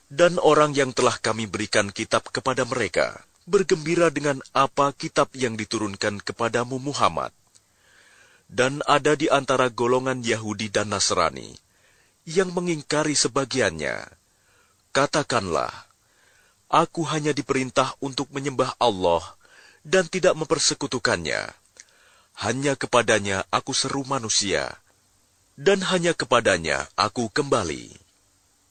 Dan orang yang telah kami berikan kitab kepada mereka, bergembira dengan apa kitab yang diturunkan kepadamu Muhammad. Dan ada di antara golongan Yahudi dan Nasrani yang mengingkari sebagiannya. Katakanlah, aku hanya diperintah untuk menyembah Allah dan tidak mempersekutukannya. Hanya kepadanya aku seru manusia, dan hanya kepadanya aku kembali.